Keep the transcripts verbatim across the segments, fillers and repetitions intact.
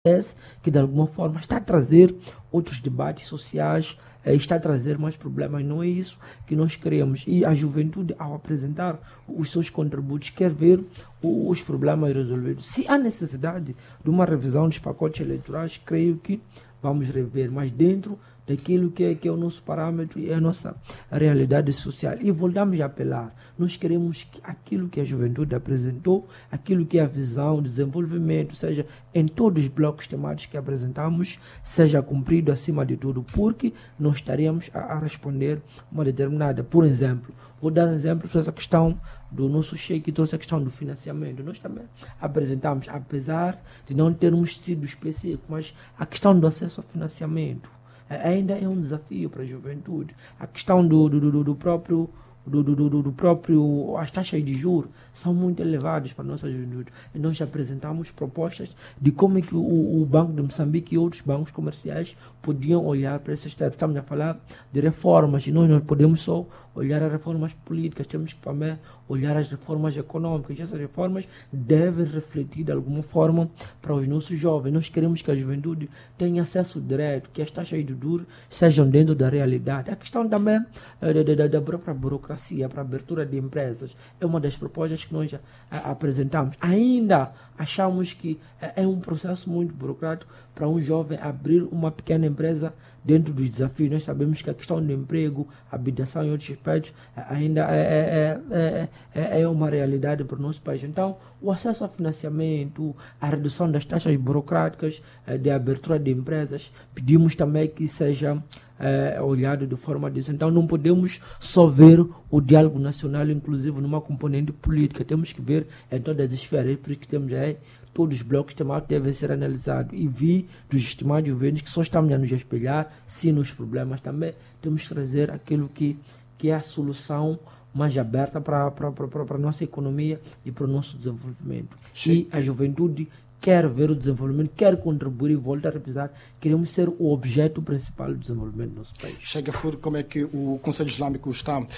que de alguma forma está a trazer outros debates sociais, eh, está a trazer mais problemas. Não é isso que nós queremos. E a juventude, ao apresentar os seus contributos, quer ver os problemas resolvidos. Se há necessidade de uma revisão dos pacotes eleitorais, creio que vamos rever, mas dentro daquilo que é, que é o nosso parâmetro e a nossa realidade social. E voltamos a apelar. Nós queremos que aquilo que a juventude apresentou, aquilo que é a visão, desenvolvimento, seja em todos os blocos temáticos que apresentamos, seja cumprido acima de tudo, porque nós estaremos a, a responder uma determinada. Por exemplo, vou dar um exemplo sobre essa questão do nosso cheque e trouxe a questão do financiamento. Nós também apresentamos, apesar de não termos sido específicos, mas a questão do acesso ao financiamento ainda é um desafio para a juventude. A questão do, do, do, do próprio do, do, do, do próprio as taxas de juros são muito elevadas para a nossa juventude. E nós apresentamos propostas de como é que o, o Banco de Moçambique e outros bancos comerciais podiam olhar para esses temas. Estamos a falar de reformas e nós não podemos só olhar as reformas políticas, temos que também olhar as reformas econômicas. E essas reformas devem refletir de alguma forma para os nossos jovens. Nós queremos que a juventude tenha acesso direto, que as taxas de juros sejam dentro da realidade. A questão também eh, da, da, da própria burocracia para a abertura de empresas é uma das propostas que nós a, a, apresentamos. Ainda achamos que é, é um processo muito burocrático para um jovem abrir uma pequena empresa dentro dos desafios. Nós sabemos que a questão do emprego, habitação e outros aspectos ainda é, é, é, é, é uma realidade para o nosso país. Então, o acesso ao financiamento, a redução das taxas burocráticas de abertura de empresas, pedimos também que seja é, olhado de forma disso. Então, não podemos só ver o diálogo nacional, inclusive numa componente política. Temos que ver em todas as esferas, por isso que temos aí todos os blocos temáticos devem ser analisados e vi dos estimados governos que só estamos a nos espelhar, sim, nos problemas também. Temos que trazer aquilo que, que é a solução mais aberta para, para, para, para a nossa economia e para o nosso desenvolvimento. Sim. E a juventude quer ver o desenvolvimento, quer contribuir e volta a repisar. Queremos ser o objeto principal do desenvolvimento do nosso país. Chega Fur, como é que o Conselho Islâmico está uh,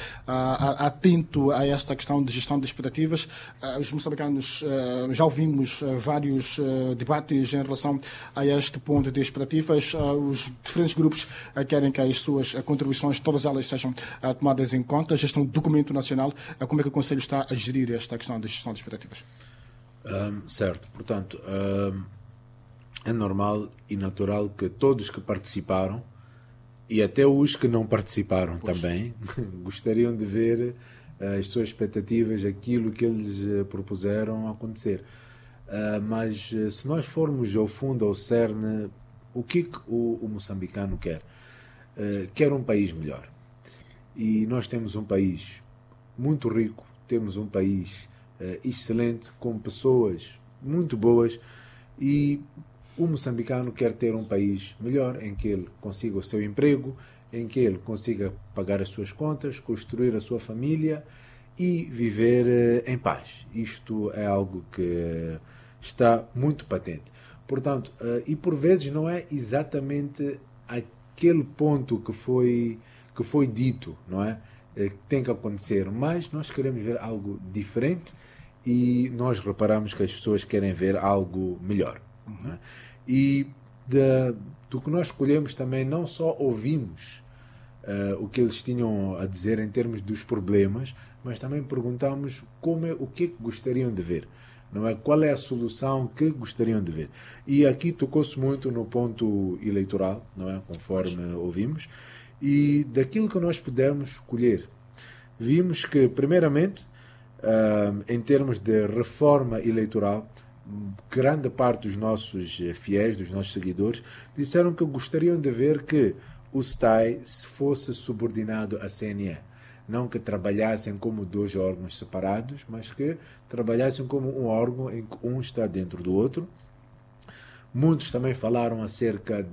atento a esta questão de gestão de expectativas? Uh, os moçambicanos, uh, já ouvimos uh, vários uh, debates em relação a este ponto de expectativas. Uh, os diferentes grupos uh, querem que as suas uh, contribuições, todas elas sejam uh, tomadas em conta. Gestão do documento nacional, uh, como é que o Conselho está a gerir esta questão de gestão de expectativas? Um, certo, portanto, um, é normal e natural que todos que participaram e até os que não participaram pois. também gostariam de ver uh, as suas expectativas, aquilo que eles uh, propuseram acontecer. Uh, mas uh, se nós formos ao fundo, ao cerne, o que, que o, o moçambicano quer? Uh, quer um país melhor. E nós temos um país muito rico, temos um país Uh, excelente, com pessoas muito boas, e o moçambicano quer ter um país melhor, em que ele consiga o seu emprego, em que ele consiga pagar as suas contas, construir a sua família e viver uh, em paz. Isto é algo que está muito patente. Portanto, uh, e por vezes não é exatamente aquele ponto que foi, que foi dito, não é? Que tem que acontecer, mas nós queremos ver algo diferente e nós reparamos que as pessoas querem ver algo melhor. Uhum. Não é? E de, do que nós escolhemos também, não só ouvimos uh, o que eles tinham a dizer em termos dos problemas, mas também perguntamos como é, o que é que gostariam de ver. Não é? Qual é a solução que gostariam de ver? E aqui tocou-se muito no ponto eleitoral, não é? Conforme ouvimos. E daquilo que nós pudemos escolher, vimos que, primeiramente, uh, em termos de reforma eleitoral, grande parte dos nossos fiéis, dos nossos seguidores, disseram que gostariam de ver que o S T A I fosse subordinado à C N E. Não que trabalhassem como dois órgãos separados, mas que trabalhassem como um órgão em que um está dentro do outro. Muitos também falaram acerca